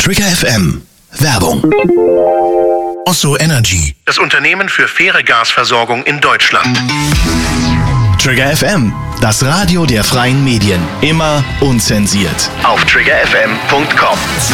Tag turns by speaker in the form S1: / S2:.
S1: Trigger FM. Werbung. Osso Energy, das Unternehmen für faire Gasversorgung in Deutschland. Trigger FM, das Radio der freien Medien. Immer unzensiert. Auf triggerfm.com.